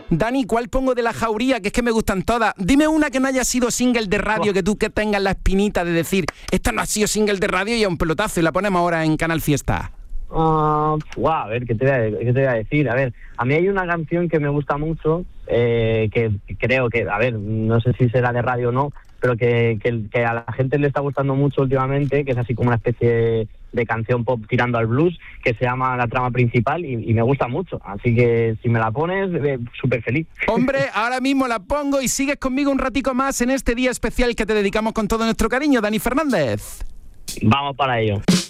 Dani, ¿cuál pongo de la jauría? Que es que me gustan todas. Dime una que no haya sido single de radio, que tú que tengas la espinita de decir, esta no ha sido single de radio y a un pelotazo y la ponemos ahora en Canal Fiesta. A ver, ¿qué te voy a decir? A ver, a mí hay una canción que me gusta mucho, que creo que, a ver, no sé si será de radio o no, pero que a la gente le está gustando mucho últimamente, que es así como una especie de canción pop tirando al blues, que se llama La Trama Principal y me gusta mucho. Así que si me la pones, súper feliz. Hombre, ahora mismo la pongo y sigues conmigo un ratico más en este día especial que te dedicamos con todo nuestro cariño, Dani Fernández. Vamos para ello.